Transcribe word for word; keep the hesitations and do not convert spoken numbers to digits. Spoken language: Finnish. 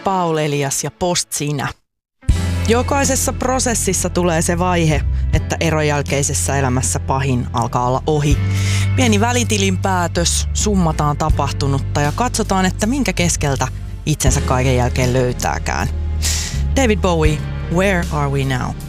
Paul Elias ja Post Sinä. Jokaisessa prosessissa tulee se vaihe, että eron jälkeisessä elämässä pahin alkaa olla ohi. Pieni välitilin päätös, summataan tapahtunutta ja katsotaan, että minkä keskeltä itsensä kaiken jälkeen löytääkään. David Bowie, Where Are We Now?